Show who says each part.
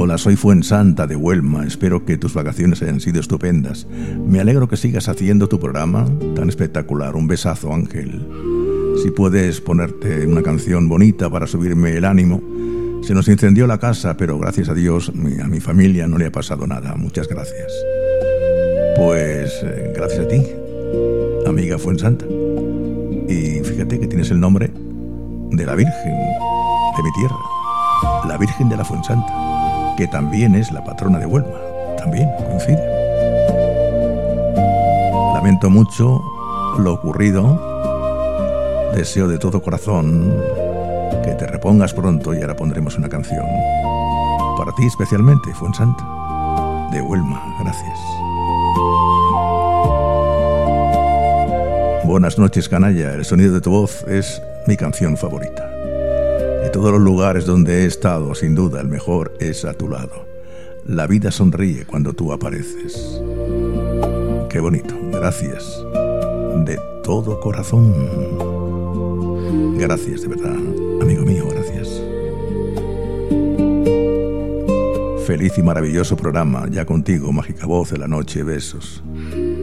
Speaker 1: Hola, soy Fuensanta de Huelma. Espero que tus vacaciones hayan sido estupendas. Me alegro que sigas haciendo tu programa tan espectacular. Un besazo, Ángel. Si puedes ponerte una canción bonita para subirme el ánimo. Se nos incendió la casa, pero gracias a Dios a mi familia no le ha pasado nada. Muchas gracias. Pues gracias a ti, amiga Fuensanta. Y fíjate que tienes el nombre de la Virgen de mi tierra, la Virgen de la Fuensanta, que también es la patrona de Huelma. También coincide. Lamento mucho lo ocurrido. Deseo de todo corazón que te repongas pronto y ahora pondremos una canción para ti especialmente, Fuensanta de Huelma. Gracias. Buenas noches, canalla. El sonido de tu voz es mi canción favorita. De todos los lugares donde he estado, sin duda, el mejor es a tu lado. La vida sonríe cuando tú apareces. Qué bonito. Gracias. De todo corazón. Gracias, de verdad. Amigo mío, gracias. Feliz y maravilloso programa. Ya contigo, mágica voz de la noche. Besos.